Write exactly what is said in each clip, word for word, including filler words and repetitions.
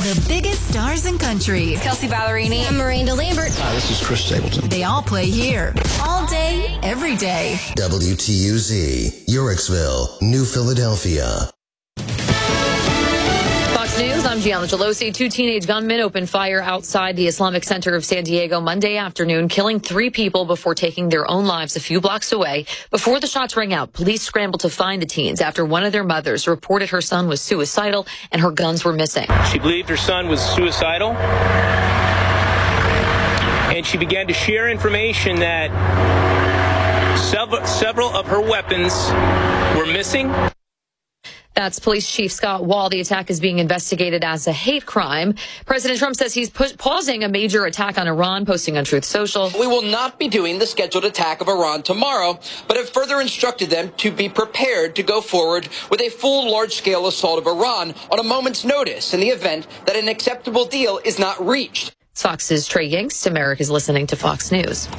The biggest stars in country. Kelsey Ballerini. I'm Miranda Lambert. Hi, this is Chris Stapleton. They all play here. All day, every day. W T U Z, Yorksville, New Philadelphia. Fox News, I'm Gianna Gelosi. Two teenage gunmen opened fire outside the Islamic Center of San Diego Monday afternoon, killing three people before taking their own lives a few blocks away. Before the shots rang out, police scrambled to find the teens after one of their mothers reported her son was suicidal and her guns were missing. She believed her son was suicidal, and she began to share information that several, several of her weapons were missing. That's Police Chief Scott Wall. The attack is being investigated as a hate crime. President Trump says he's pu- pausing a major attack on Iran, posting on Truth Social. We will not be doing the scheduled attack of Iran tomorrow, but have further instructed them to be prepared to go forward with a full large-scale assault of Iran on a moment's notice in the event that an acceptable deal is not reached. Fox's Trey Yingst. America's listening to Fox News.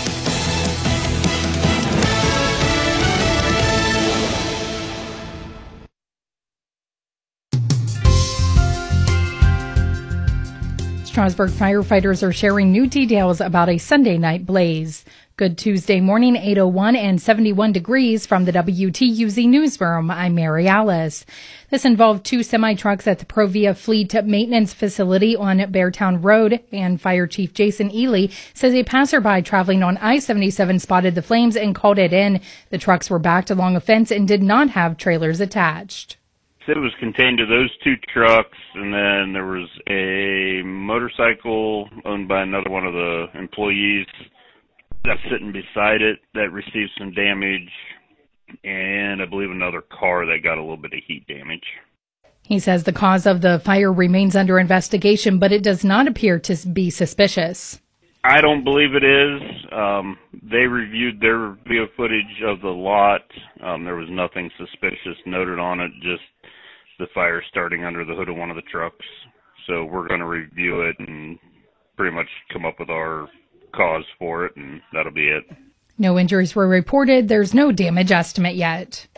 Strasburg firefighters are sharing new details about a Sunday night blaze. Good Tuesday morning, eight oh one and seventy-one degrees from the W T U Z newsroom. I'm Mary Alice. This involved two semi-trucks at the Provia Fleet Maintenance Facility on Beartown Road, and Fire Chief Jason Ely says a passerby traveling on I seventy-seven spotted the flames and called it in. The trucks were backed along a fence and did not have trailers attached. It was contained to those two trucks, and then there was a motorcycle owned by another one of the employees that's sitting beside it that received some damage, and I believe another car that got a little bit of heat damage. He says the cause of the fire remains under investigation, but it does not appear to be suspicious. I don't believe it is. Um, they reviewed their video footage of the lot. Um, there was nothing suspicious noted on it, just the fire starting under the hood of one of the trucks. So we're going to review it and pretty much come up with our cause for it, and that'll be it. No injuries were reported. There's no damage estimate yet.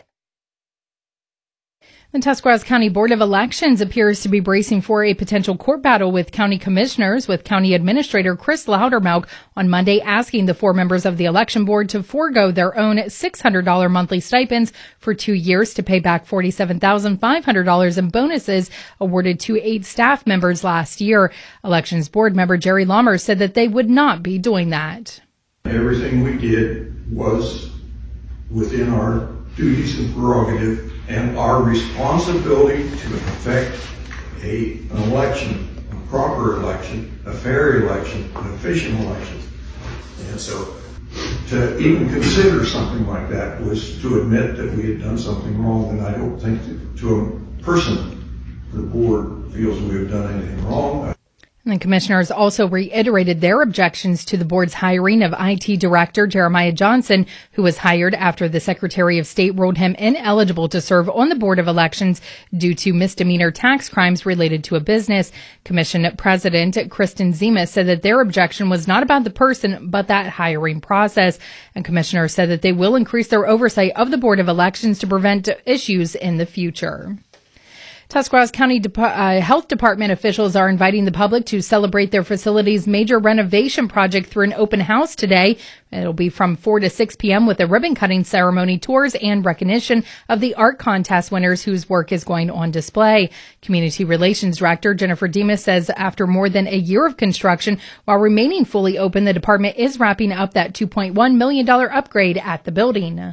The Tuscarawas County Board of Elections appears to be bracing for a potential court battle with county commissioners, with County Administrator Chris Loudermilk on Monday asking the four members of the election board to forego their own six hundred dollars monthly stipends for two years to pay back forty-seven thousand five hundred dollars in bonuses awarded to eight staff members last year. Elections board member Jerry Lommer said that they would not be doing that. Everything we did was within our duties and prerogative and our responsibility to effect a, an election, a proper election, a fair election, an efficient election. And so to even consider something like that was to admit that we had done something wrong, and I don't think that to a person, the board feels we have done anything wrong. And the commissioners also reiterated their objections to the board's hiring of I T Director Jeremiah Johnson, who was hired after the Secretary of State ruled him ineligible to serve on the Board of Elections due to misdemeanor tax crimes related to a business. Commission President Kristen Zima said that their objection was not about the person, but that hiring process. And commissioners said that they will increase their oversight of the Board of Elections to prevent issues in the future. Tuscarawas County De- uh, Health Department officials are inviting the public to celebrate their facility's major renovation project through an open house today. It'll be from four to six p.m. with a ribbon-cutting ceremony, tours, and recognition of the art contest winners whose work is going on display. Community Relations Director Jennifer Demas says after more than a year of construction, while remaining fully open, the department is wrapping up that two point one million dollars upgrade at the building.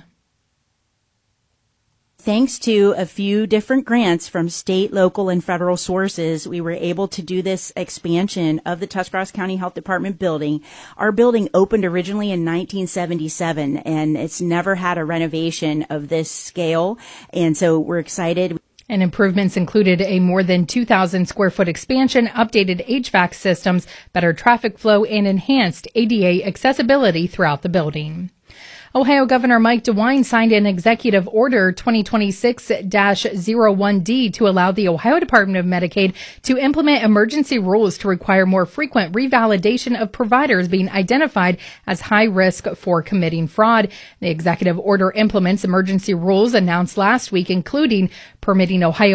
Thanks to a few different grants from state, local, and federal sources, we were able to do this expansion of the Tuscarawas County Health Department building. Our building opened originally in nineteen seventy-seven, and it's never had a renovation of this scale, and so we're excited. And improvements included a more than two thousand square foot expansion, updated H V A C systems, better traffic flow, and enhanced A D A accessibility throughout the building. Ohio Governor Mike DeWine signed an executive order twenty twenty-six dash oh one D to allow the Ohio Department of Medicaid to implement emergency rules to require more frequent revalidation of providers being identified as high risk for committing fraud. The executive order implements emergency rules announced last week, including permitting Ohio